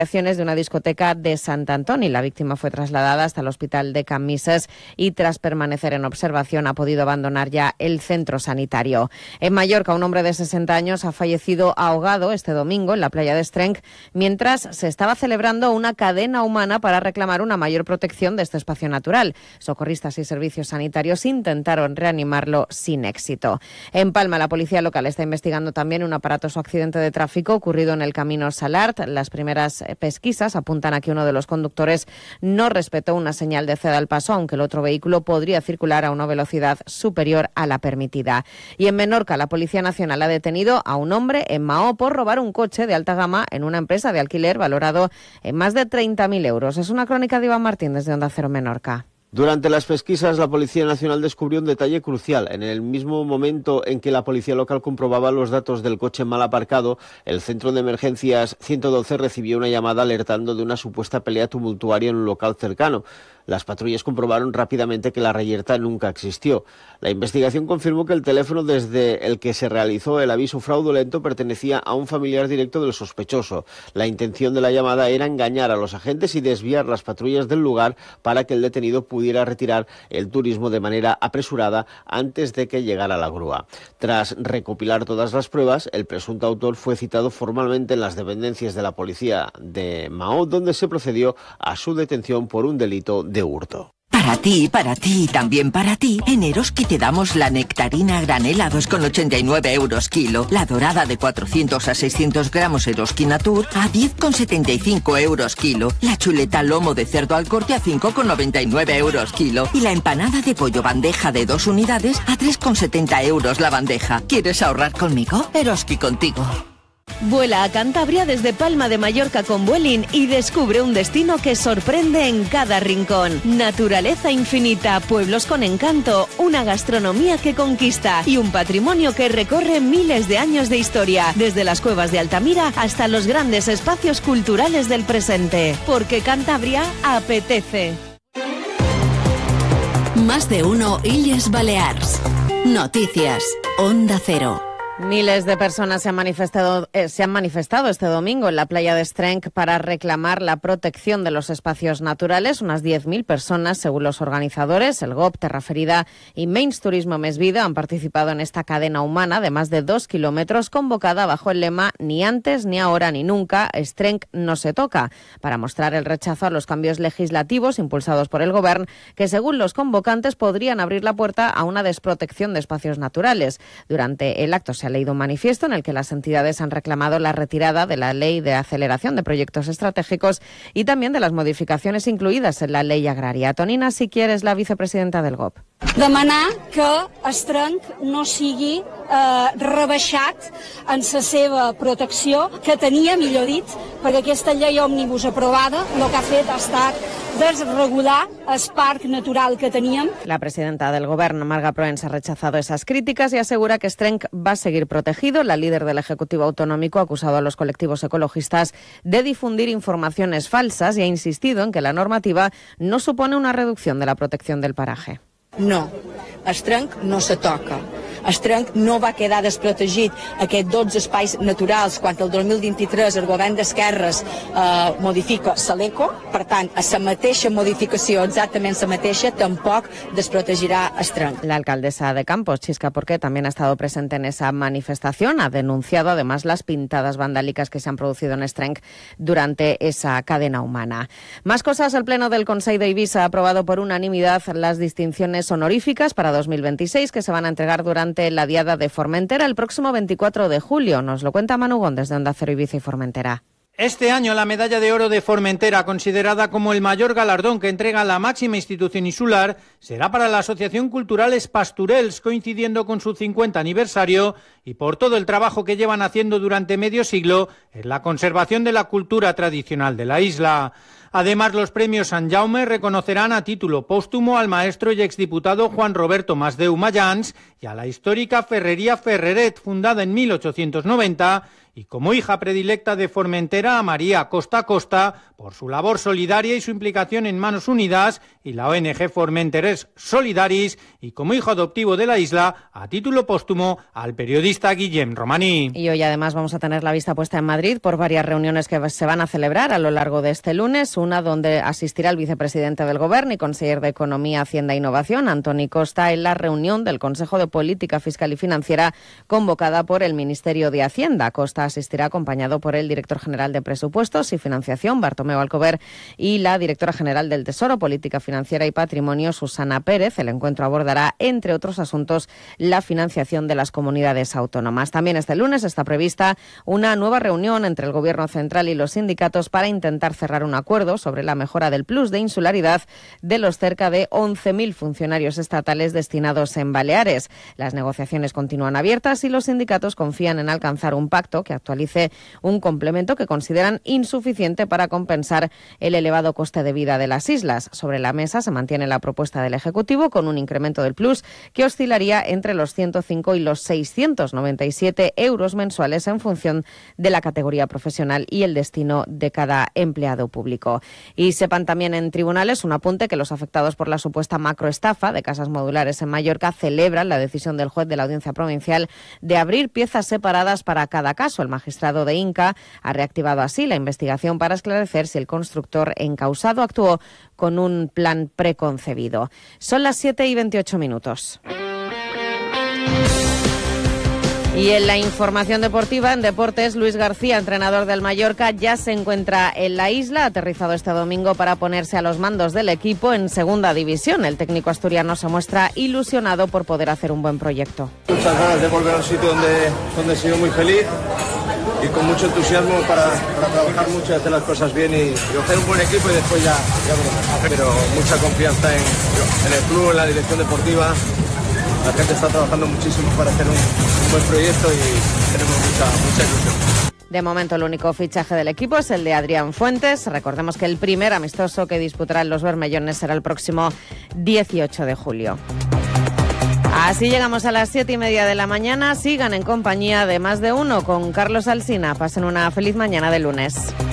de una discoteca de Sant Antoni. La víctima fue trasladada hasta el hospital de Camises y tras permanecer en observación ha podido abandonar ya el centro sanitario. En Mallorca, un hombre de 60 años ha fallecido ahogado este domingo en la playa de Estrenc mientras se estaba celebrando una cadena humana para reclamar una mayor protección de este espacio natural. Socorristas y servicios sanitarios intentaron reanimarlo sin éxito. En Palma, la policía local está investigando también un aparatoso accidente de tráfico ocurrido en el camino Salart. Las primeras pesquisas apuntan a que uno de los conductores no respetó una señal de ceda al paso, aunque el otro vehículo podría circular a una velocidad superior a la permitida. Y en Menorca, la Policía Nacional ha detenido a un hombre en Mahó por robar un coche de alta gama en una empresa de alquiler valorado en más de 30.000 euros. Es una crónica de Iván Martín desde Onda Cero Menorca. Durante las pesquisas, la Policía Nacional descubrió un detalle crucial. En el mismo momento en que la policía local comprobaba los datos del coche mal aparcado, el Centro de Emergencias 112 recibió una llamada alertando de una supuesta pelea tumultuaria en un local cercano. Las patrullas comprobaron rápidamente que la reyerta nunca existió. La investigación confirmó que el teléfono desde el que se realizó el aviso fraudulento pertenecía a un familiar directo del sospechoso. La intención de la llamada era engañar a los agentes y desviar las patrullas del lugar para que el detenido pudiera retirar el turismo de manera apresurada antes de que llegara la grúa. Tras recopilar todas las pruebas, el presunto autor fue citado formalmente en las dependencias de la policía de Mahó, donde se procedió a su detención por un delito de hurto. Para ti y también para ti, en Eroski te damos la nectarina a granel a 2,89 euros kilo, la dorada de 400 a 600 gramos Eroski Natur a 10,75 euros kilo, la chuleta lomo de cerdo al corte a 5,99 euros kilo y la empanada de pollo bandeja de 2 unidades a 3,70 euros la bandeja. ¿Quieres ahorrar conmigo? Eroski contigo. Vuela a Cantabria desde Palma de Mallorca con Vueling y descubre un destino que sorprende en cada rincón. Naturaleza infinita, pueblos con encanto, una gastronomía que conquista y un patrimonio que recorre miles de años de historia, desde las cuevas de Altamira hasta los grandes espacios culturales del presente. Porque Cantabria apetece. Más de uno Illes Balears. Noticias. Onda Cero. Miles de personas se han manifestado este domingo en la playa de Estrenc para reclamar la protección de los espacios naturales. Unas 10.000 personas, según los organizadores, el GOB, Terra Ferida y Menys Turismo Més Vida, han participado en esta cadena humana de más de 2 kilómetros convocada bajo el lema «Ni antes, ni ahora, ni nunca, Estrenc no se toca», para mostrar el rechazo a los cambios legislativos impulsados por el Govern, que según los convocantes podrían abrir la puerta a una desprotección de espacios naturales. Durante el acto se ha leído un manifiesto en el que las entidades han reclamado la retirada de la Ley de Aceleración de Proyectos Estratégicos y también de las modificacions incluidas en la Ley Agraria. Tonina Siquier és la vicepresidenta del GOB. Demanar que Estrenc no sigui rebaixat en la seva protecció, que tenia, millor dit, perquè aquesta llei òmnibus aprovada el que ha fet ha estat desregular el parc natural que teníem. La presidenta del Gobierno, Marga Proens, ha rechazado esas críticas y asegura que Estrenc va a seguir protegido. La líder del Ejecutivo Autonómico ha acusado a los colectivos ecologistas de difundir informaciones falsas y ha insistido en que la normativa no supone una reducción de la protección del paraje. No, Estrenc no se toca. Estrenc no va quedar desprotegit. Aquests 12 espais naturals, quan el 2023 el govern d'esquerres modifica l'ECO, per tant, a la mateixa modificació, exactament la mateixa, tampoc desprotegirà Estrenc. La alcaldesa de Campos, Chisca Porqué, también ha estado presente en esa manifestación. Ha denunciado además las pintadas vandálicas que se han producido en Estrenc durante esa cadena humana. Más cosas. El Pleno del Consell de Eivissa ha aprobado por unanimidad las distinciones honoríficas para 2026 que se van a entregar durante la Diada de Formentera el próximo 24 de julio. Nos lo cuenta Manu Góndez de Onda Cero Ibiza y Formentera. Este año la Medalla de Oro de Formentera, considerada como el mayor galardón que entrega la máxima institución insular, será para la Asociación Cultural Es Pasturels, coincidiendo con su 50 aniversario y por todo el trabajo que llevan haciendo durante medio siglo en la conservación de la cultura tradicional de la isla. Además, los premios Sant Jaume reconocerán a título póstumo al maestro y exdiputado Juan Roberto Masdeu Mayans y a la histórica Ferrería Ferreret, fundada en 1890 y como hija predilecta de Formentera a María Costa Costa por su labor solidaria y su implicación en Manos Unidas y la ONG Formenterés Solidaris, y como hijo adoptivo de la isla, a título póstumo, al periodista Guillem Romaní. Y hoy además vamos a tener la vista puesta en Madrid por varias reuniones que se van a celebrar a lo largo de este lunes, una donde asistirá el vicepresidente del Gobierno y conseller de Economía, Hacienda e Innovación, Antoni Costa, en la reunión del Consejo de Política Fiscal y Financiera convocada por el Ministerio de Hacienda. Costa asistirá acompañado por el director general de Presupuestos y Financiación, Bartomeu Alcover, y la directora general del Tesoro, Política Financiera y Patrimonio, Susana Pérez. El encuentro abordará, entre otros asuntos, la financiación de las comunidades autónomas. También este lunes está prevista una nueva reunión entre el Gobierno central y los sindicatos para intentar cerrar un acuerdo sobre la mejora del plus de insularidad de los cerca de 11.000 funcionarios estatales destinados en Baleares. Las negociaciones continúan abiertas y los sindicatos confían en alcanzar un pacto que actualice un complemento que consideran insuficiente para compensar el elevado coste de vida de las islas. Sobre la mesa se mantiene la propuesta del Ejecutivo con un incremento del plus que oscilaría entre los 105 y los 697 euros mensuales en función de la categoría profesional y el destino de cada empleado público. Y sepan también en tribunales un apunte que los afectados por la supuesta macroestafa de casas modulares en Mallorca celebran la decisión del juez de la Audiencia Provincial de abrir piezas separadas para cada caso. El magistrado de Inca ha reactivado así la investigación para esclarecer si el constructor encausado actuó con un plan preconcebido. Son las 7:28. Y en la información deportiva, en deportes, Luis García, entrenador del Mallorca, ya se encuentra en la isla, aterrizado este domingo para ponerse a los mandos del equipo en segunda división. El técnico asturiano se muestra ilusionado por poder hacer un buen proyecto. Muchas ganas de volver a un sitio donde he sido muy feliz y con mucho entusiasmo para trabajar mucho y hacer las cosas bien y hacer un buen equipo y después ya veremos. Pero mucha confianza en el club, en la dirección deportiva. La gente está trabajando muchísimo para hacer un buen proyecto y tenemos mucha ilusión. De momento el único fichaje del equipo es el de Adrián Fuentes. Recordemos que el primer amistoso que disputarán los bermellones será el próximo 18 de julio. Así llegamos a las 7:30 de la mañana. Sigan en compañía de Más de Uno con Carlos Alsina. Pasen una feliz mañana de lunes.